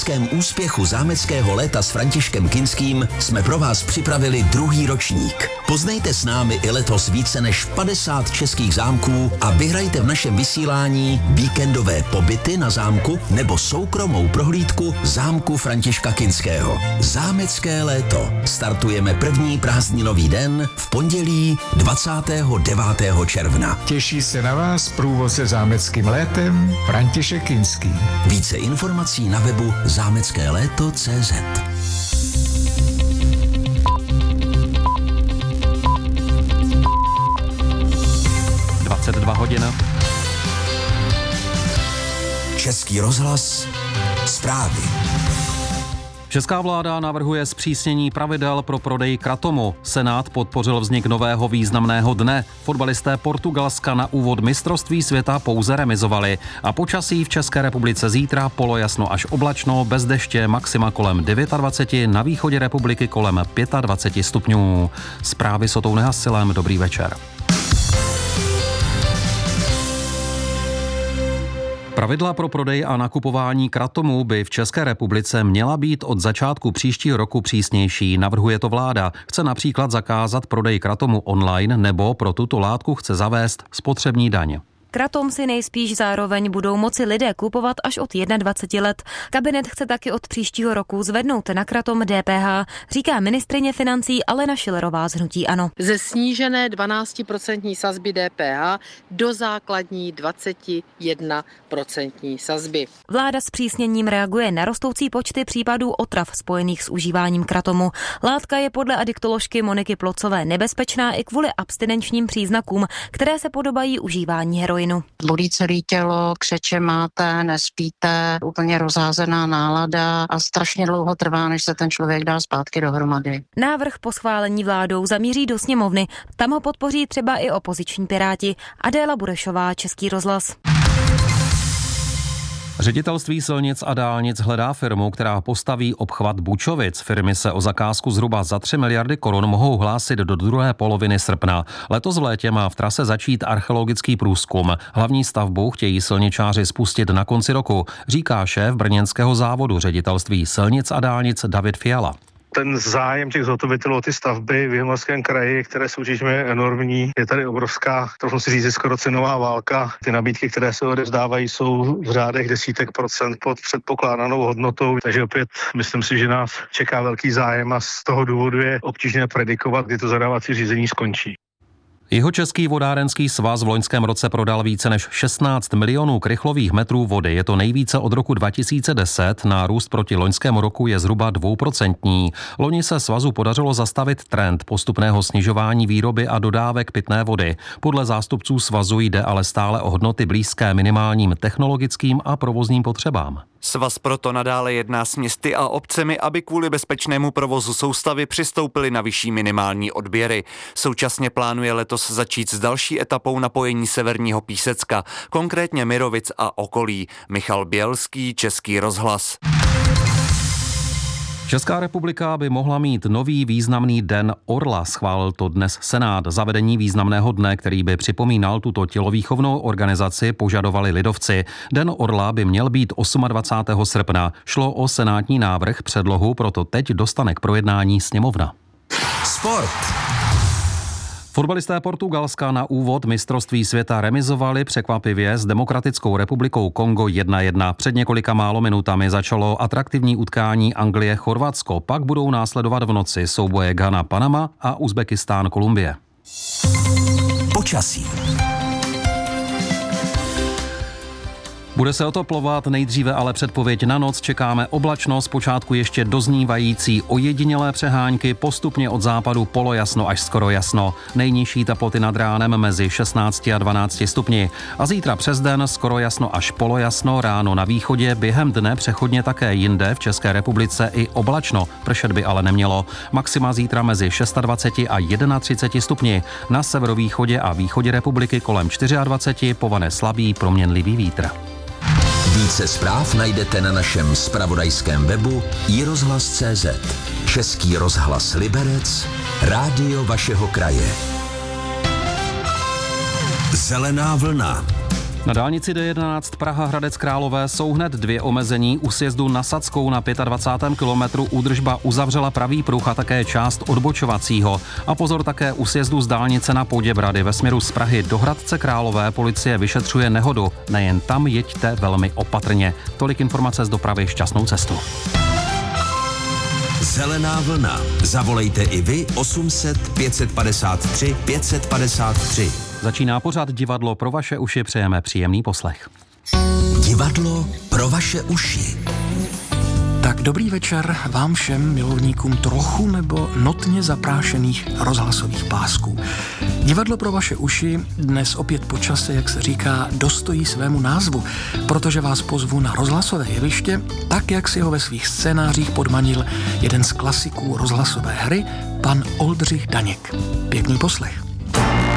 obrovském úspěchu zámeckého léta s Františkem Kinským jsme pro vás připravili 2. ročník. Poznejte s námi i letos více než 50 českých zámků a vyhrajte v našem vysílání víkendové pobyty na zámku nebo soukromou prohlídku zámku Františka Kinského. Zámecké léto. Startujeme první prázdninový den v pondělí 29. června. Těší se na vás průvodce zámeckým létem František Kinský. Více informací na webu zámeckéléto.cz. 22 hodin. Český rozhlas, zprávy. Česká vláda navrhuje zpřísnění pravidel pro prodej kratomu. Senát podpořil vznik nového významného dne. Fotbalisté Portugalska na úvod mistrovství světa pouze remizovali. A počasí v České republice zítra polojasno až oblačno, bez deště, maxima kolem 29, na východě republiky kolem 25 stupňů. Zprávy s Otou Nehasilem, dobrý večer. Pravidla pro prodej a nakupování kratomu by v České republice měla být od začátku příštího roku přísnější, navrhuje to vláda. Chce například zakázat prodej kratomu online nebo pro tuto látku chce zavést spotřební daň. Kratom si nejspíš zároveň budou moci lidé kupovat až od 21 let. Kabinet chce taky od příštího roku zvednout na kratom DPH, říká ministryně financí Alena Schillerová z hnutí ANO. Ze snížené 12% sazby DPH do základní 21% sazby. Vláda s přísněním reaguje na rostoucí počty případů otrav spojených s užíváním kratomu. Látka je podle adiktoložky Moniky Plocové nebezpečná i kvůli abstinenčním příznakům, které se podobají užívání heroinu. Bolí celé tělo, křeče máte, nespíte, úplně rozházená nálada a strašně dlouho trvá, než se ten člověk dá zpátky dohromady. Návrh po schválení vládou zamíří do sněmovny. Tam ho podpoří třeba i opoziční Piráti. Adéla Burešová, Český rozhlas. Ředitelství silnic a dálnic hledá firmu, která postaví obchvat Bučovic. Firmy se o zakázku zhruba za 3 miliardy korun mohou hlásit do druhé poloviny srpna. Letos v létě má v trase začít archeologický průzkum. Hlavní stavbu chtějí silničáři spustit na konci roku, říká šéf brněnského závodu Ředitelství silnic a dálnic David Fiala. Ten zájem těch zhotovitelů o ty stavby v Jihomoravském kraji, které soutěžíme, je enormní. Je tady obrovská, trochu si říct, skoro cenová válka. Ty nabídky, které se odevzdávají, jsou v řádech desítek procent pod předpokládanou hodnotou. Takže opět myslím si, že nás čeká velký zájem a z toho důvodu je obtížné predikovat, kdy to zadávací řízení skončí. Jihočeský vodárenský svaz v loňském roce prodal více než 16 milionů krychlových metrů vody. Je to nejvíce od roku 2010. Nárůst proti loňskému roku je zhruba 2%. Loni se svazu podařilo zastavit trend postupného snižování výroby a dodávek pitné vody. Podle zástupců svazu jde ale stále o hodnoty blízké minimálním technologickým a provozním potřebám. Svaz proto nadále jedná s městy a obcemi, aby kvůli bezpečnému provozu soustavy přistoupili na vyšší minimální odběry. Současně plánuje letos začít s další etapou napojení Severního Písecka, konkrétně Mirovic a okolí. Michal Bělský, Český rozhlas. Česká republika by mohla mít nový významný den orla, schválil to dnes Senát. Zavedení významného dne, který by připomínal tuto tělovýchovnou organizaci, požadovali lidovci. Den orla by měl být 28. srpna. Šlo o senátní návrh, předlohu proto teď dostane k projednání sněmovna. Sport. Fotbalisté Portugalska na úvod mistrovství světa remizovali překvapivě s Demokratickou republikou Kongo 1-1. Před několika málo minutami začalo atraktivní utkání Anglie-Chorvatsko, pak budou následovat v noci souboje Ghana-Panama a Uzbekistán-Kolumbie. Počasí. Bude se oteplovat, nejdříve ale předpověď na noc. Čekáme oblačno, zpočátku ještě doznívající ojedinělé přehánky, postupně od západu polojasno až skoro jasno. Nejnižší teploty nad ránem mezi 16 a 12 stupni. A zítra přes den skoro jasno až polojasno, ráno na východě, během dne přechodně také jinde v České republice i oblačno. Pršet by ale nemělo. Maxima zítra mezi 26 a 31 stupni. Na severovýchodě a východě republiky kolem 24, povane slabý proměnlivý vítr. Více zpráv najdete na našem zpravodajském webu iRozhlas.cz. Český rozhlas Liberec, rádio vašeho kraje. Zelená vlna. Na dálnici D11 Praha-Hradec Králové jsou hned 2 omezení. U sjezdu na Sadskou na 25. kilometru údržba uzavřela pravý pruh a také část odbočovacího. A pozor také u sjezdu z dálnice na Poděbrady ve směru z Prahy do Hradce Králové policie vyšetřuje nehodu. Nejen tam jeďte velmi opatrně. Tolik informace z dopravy, šťastnou cestu. Zelená vlna. Zavolejte i vy 800 553 553. Začíná pořad Divadlo pro vaše uši, přejeme příjemný poslech. Divadlo pro vaše uši. Tak dobrý večer vám všem milovníkům trochu nebo notně zaprášených rozhlasových pásků. Divadlo pro vaše uši dnes opět po čase, jak se říká, dostojí svému názvu, protože vás pozvu na rozhlasové jeviště, tak jak si ho ve svých scénářích podmanil jeden z klasiků rozhlasové hry, pan Oldřich Daněk. Pěkný poslech.